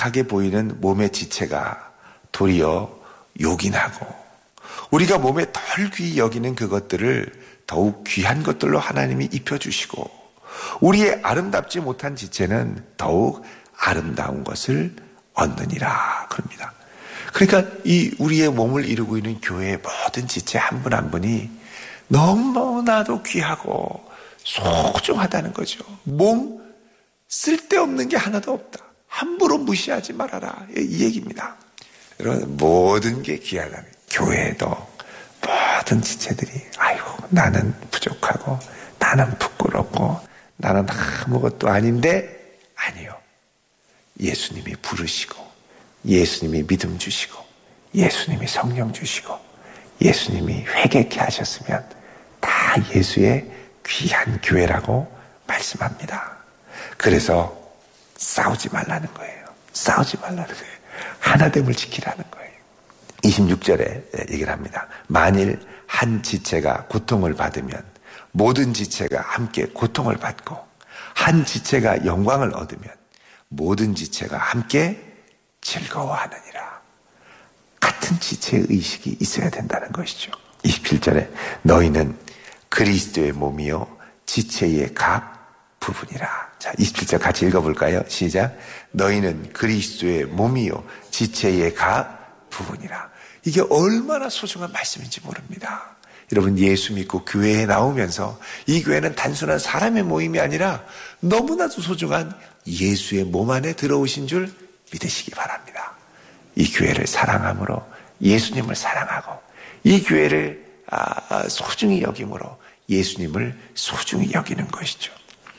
약하게 보이는 몸의 지체가 도리어 요긴하고 우리가 몸에 덜 귀히 여기는 그것들을 더욱 귀한 것들로 하나님이 입혀주시고 우리의 아름답지 못한 지체는 더욱 아름다운 것을 얻느니라 그럽니다. 그러니까 이 우리의 몸을 이루고 있는 교회의 모든 지체 한 분 한 분이 너무나도 귀하고 소중하다는 거죠. 몸 쓸데없는 게 하나도 없다. 함부로 무시하지 말아라. 이 얘기입니다. 여러분 모든 게 귀하다는 교회에도 모든 지체들이 아이고 나는 부족하고 나는 부끄럽고 나는 아무것도 아닌데 아니요. 예수님이 부르시고 예수님이 믿음 주시고 예수님이 성령 주시고 예수님이 회개케 하셨으면 다 예수의 귀한 교회라고 말씀합니다. 그래서 싸우지 말라는 거예요. 싸우지 말라는 거예요. 하나됨을 지키라는 거예요. 26절에 얘기를 합니다. 만일 한 지체가 고통을 받으면 모든 지체가 함께 고통을 받고 한 지체가 영광을 얻으면 모든 지체가 함께 즐거워하느니라. 같은 지체의 의식이 있어야 된다는 것이죠. 27절에 너희는 그리스도의 몸이요 지체의 각 부분이라. 자, 27절 같이 읽어볼까요? 시작. 너희는 그리스도의 몸이요 지체의 각 부분이라. 이게 얼마나 소중한 말씀인지 모릅니다. 여러분 예수 믿고 교회에 나오면서 이 교회는 단순한 사람의 모임이 아니라 너무나도 소중한 예수의 몸 안에 들어오신 줄 믿으시기 바랍니다. 이 교회를 사랑함으로 예수님을 사랑하고 이 교회를 소중히 여김으로 예수님을 소중히 여기는 것이죠.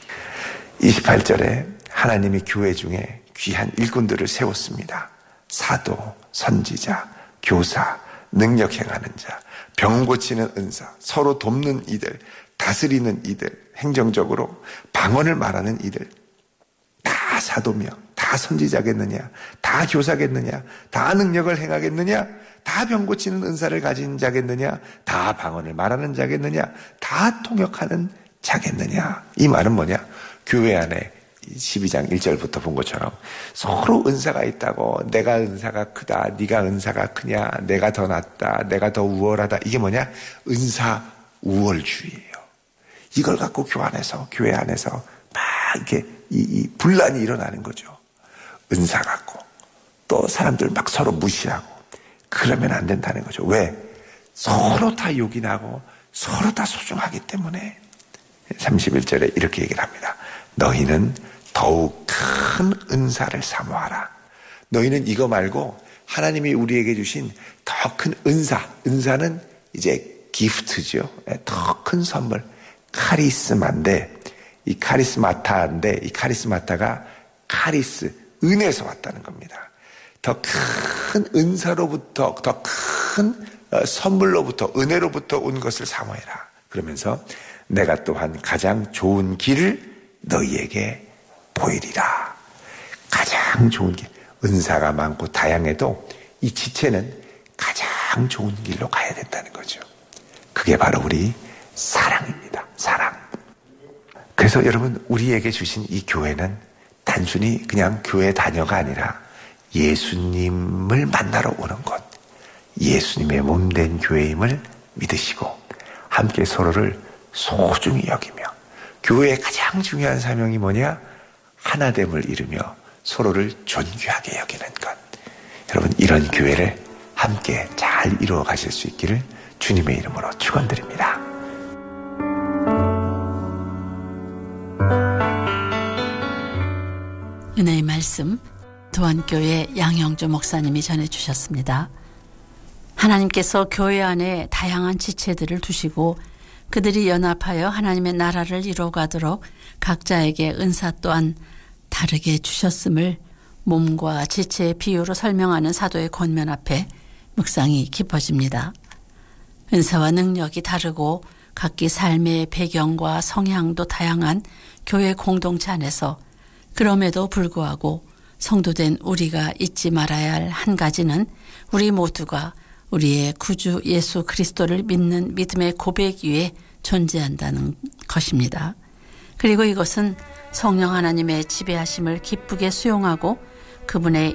28절에 하나님이 교회 중에 귀한 일꾼들을 세웠습니다. 사도, 선지자, 교사, 능력 행하는 자, 병 고치는 은사, 서로 돕는 이들, 다스리는 이들, 행정적으로 방언을 말하는 이들, 다 사도며 다 선지자겠느냐, 다 교사겠느냐, 다 능력을 행하겠느냐, 다 병 고치는 은사를 가진 자겠느냐, 다 방언을 말하는 자겠느냐, 다 통역하는 자겠느냐. 이 말은 뭐냐? 교회 안에 12장 1절부터 본 것처럼 서로 은사가 있다고 내가 은사가 크다, 네가 은사가 크냐, 내가 더 낫다, 내가 더 우월하다. 이게 뭐냐? 은사 우월주의예요. 이걸 갖고 교회 안에서 막 이렇게 이 분란이 일어나는 거죠. 은사 갖고 또 사람들 막 서로 무시하고 그러면 안 된다는 거죠. 왜? 서로 다 요긴하고 서로 다 소중하기 때문에. 31절에 이렇게 얘기를 합니다. 너희는 더욱 큰 은사를 사모하라. 너희는 이거 말고 하나님이 우리에게 주신 더 큰 은사는 이제 기프트죠. 더 큰 선물, 카리스마인데 이 카리스마타인데 이 카리스마타가 카리스, 은에서 왔다는 겁니다. 더 큰 은사로부터, 더 큰 선물로부터, 은혜로부터 온 것을 사모해라. 그러면서 내가 또한 가장 좋은 길을 너희에게 보이리라. 가장 좋은 길. 은사가 많고 다양해도 이 지체는 가장 좋은 길로 가야 된다는 거죠. 그게 바로 우리 사랑입니다. 사랑. 그래서 여러분 우리에게 주신 이 교회는 단순히 그냥 교회 다녀가 아니라 예수님을 만나러 오는 곳, 예수님의 몸된 교회임을 믿으시고 함께 서로를 소중히 여기며 교회의 가장 중요한 사명이 뭐냐? 하나됨을 이루며 서로를 존귀하게 여기는 것. 여러분 이런 교회를 함께 잘 이루어 가실 수 있기를 주님의 이름으로 축원드립니다. 은혜의 말씀 도안교회 양영조 목사님이 전해주셨습니다. 하나님께서 교회 안에 다양한 지체들을 두시고 그들이 연합하여 하나님의 나라를 이루어가도록 각자에게 은사 또한 다르게 주셨음을 몸과 지체의 비유로 설명하는 사도의 권면 앞에 묵상이 깊어집니다. 은사와 능력이 다르고 각기 삶의 배경과 성향도 다양한 교회 공동체 안에서 그럼에도 불구하고 성도된 우리가 잊지 말아야 할 한 가지는 우리 모두가 우리의 구주 예수 그리스도를 믿는 믿음의 고백 위에 존재한다는 것입니다. 그리고 이것은 성령 하나님의 지배하심을 기쁘게 수용하고 그분의